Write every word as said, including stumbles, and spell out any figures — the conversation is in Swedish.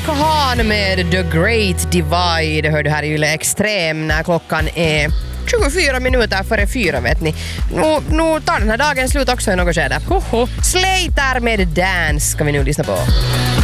Khan med The Great Divide hör du här i Yle Extrem när klockan är tjugofyra minuter före fyra, vet ni. Nu, nu tar den här dagen slut också i något skede. Slater med Dance ska vi nu lyssna på.